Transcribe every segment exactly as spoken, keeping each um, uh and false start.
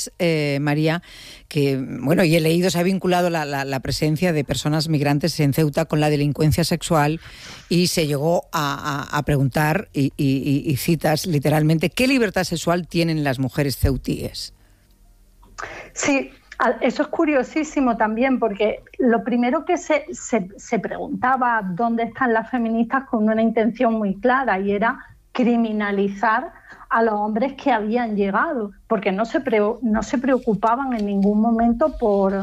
decías, eh, María, que, bueno, y he leído, se ha vinculado la, la, la presencia de personas migrantes en Ceuta con la delincuencia sexual y se llegó a, a, a preguntar, y, y, y citas literalmente, ¿qué libertad sexual tienen las mujeres ceutíes? Sí, eso es curiosísimo también, porque lo primero que se, se, se preguntaba dónde están las feministas con una intención muy clara, y era criminalizar a los hombres que habían llegado, porque no se, pre, no se preocupaban en ningún momento por,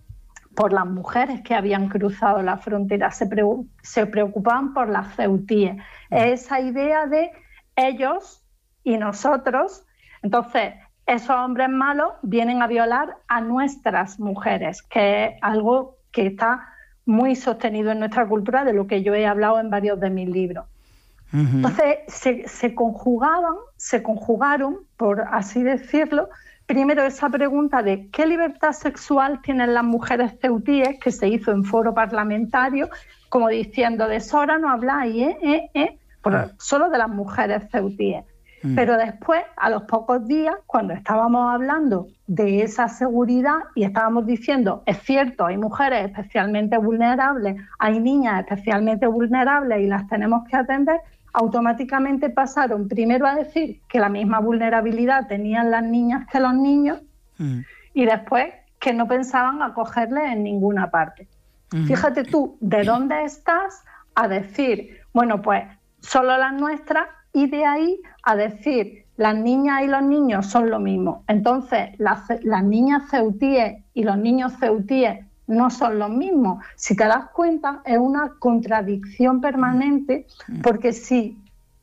por las mujeres que habían cruzado la frontera, se, pre, se preocupaban por las ceutíes. Esa idea de ellos y nosotros. Entonces, esos hombres malos vienen a violar a nuestras mujeres, que es algo que está muy sostenido en nuestra cultura, de lo que yo he hablado en varios de mis libros. Uh-huh. Entonces, se, se conjugaban, se conjugaron, por así decirlo, primero esa pregunta de ¿qué libertad sexual tienen las mujeres ceutíes?, que se hizo en foro parlamentario, como diciendo, de eso ahora no habláis, ¿eh? ¿Eh? ¿Eh? Pero solo de las mujeres ceutíes. Pero después, a los pocos días, cuando estábamos hablando de esa seguridad y estábamos diciendo, es cierto, hay mujeres especialmente vulnerables, hay niñas especialmente vulnerables y las tenemos que atender, automáticamente pasaron primero a decir que la misma vulnerabilidad tenían las niñas que los niños, mm. y después que no pensaban acogerles en ninguna parte. Mm. Fíjate tú, ¿de dónde estás? A decir, bueno, pues solo las nuestras, y de ahí a decir, las niñas y los niños son lo mismo. Entonces, las, las niñas ceutíes y los niños ceutíes no son los mismos. Si te das cuenta, es una contradicción permanente, porque si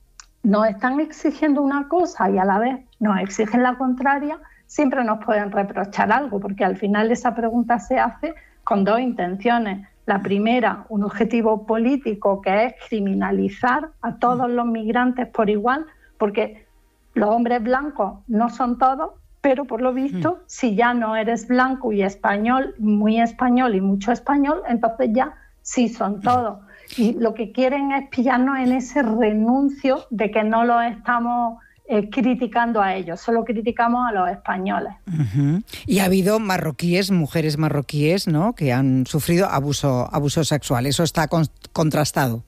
nos están exigiendo una cosa y a la vez nos exigen la contraria, siempre nos pueden reprochar algo, porque al final esa pregunta se hace con dos intenciones. La primera, un objetivo político, que es criminalizar a todos los migrantes por igual, porque los hombres blancos no son todos, pero por lo visto, mm. si ya no eres blanco y español, muy español y mucho español, entonces ya sí son todos. Y lo que quieren es pillarnos en ese renuncio de que no lo estamos Eh, criticando a ellos, solo criticamos a los españoles. Uh-huh. Y ha habido marroquíes, mujeres marroquíes, ¿no?, que han sufrido abuso, abuso sexual. ¿Eso está con, contrastado?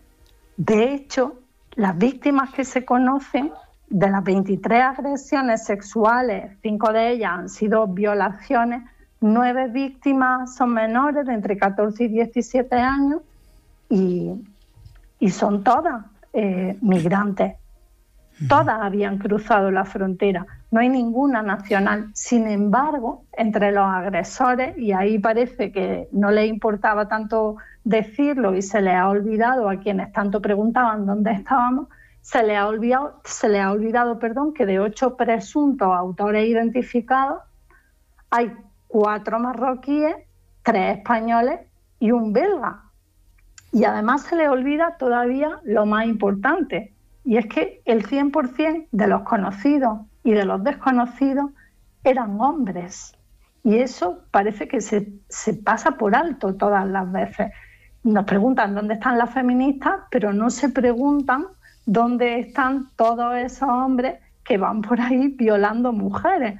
De hecho, las víctimas que se conocen, de las veintitrés agresiones sexuales, cinco de ellas han sido violaciones, nueve víctimas son menores de entre catorce y diecisiete años, y, y son todas eh, migrantes. Todas habían cruzado la frontera, no hay ninguna nacional. Sin embargo, entre los agresores, y ahí parece que no les importaba tanto decirlo y se les ha olvidado a quienes tanto preguntaban dónde estábamos, se les ha olvidado, se les ha olvidado perdón, que de ocho presuntos autores identificados hay cuatro marroquíes, tres españoles y un belga. Y además se les olvida todavía lo más importante, y es que el cien por ciento de los conocidos y de los desconocidos eran hombres. Y eso parece que se, se pasa por alto todas las veces. Nos preguntan dónde están las feministas, pero no se preguntan dónde están todos esos hombres que van por ahí violando mujeres,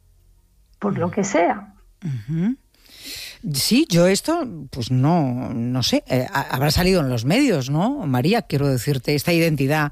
por lo que sea. Uh-huh. Sí, yo esto, pues no, no sé, eh, habrá salido en los medios, ¿no, María? Quiero decirte, esta identidad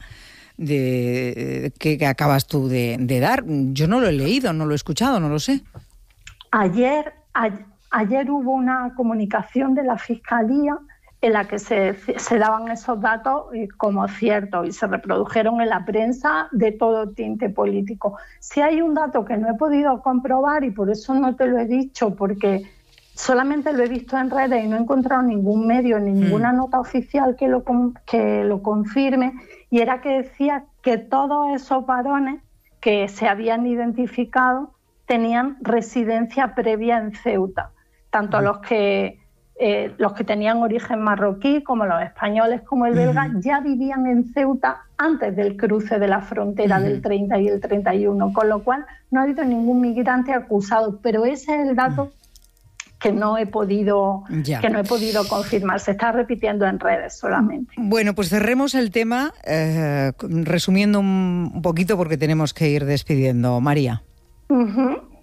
de que, que acabas tú de, de dar, yo no lo he leído, no lo he escuchado, no lo sé. Ayer, a, ayer hubo una comunicación de la Fiscalía en la que se, se daban esos datos como ciertos y se reprodujeron en la prensa de todo tinte político. Si hay un dato que no he podido comprobar, y por eso no te lo he dicho, porque solamente lo he visto en redes y no he encontrado ningún medio, ni ninguna mm. nota oficial que lo, que lo confirme, y era que decía que todos esos varones que se habían identificado tenían residencia previa en Ceuta, tanto mm. los que eh, los que tenían origen marroquí, como los españoles, como el belga, mm. ya vivían en Ceuta antes del cruce de la frontera mm. del treinta y el treinta y uno, con lo cual no ha habido ningún migrante acusado, pero ese es el dato mm. que no he podido ya. que no he podido confirmar, se está repitiendo en redes solamente. Bueno, pues cerremos el tema eh, resumiendo un, un poquito, porque tenemos que ir despidiendo. María. Uh-huh.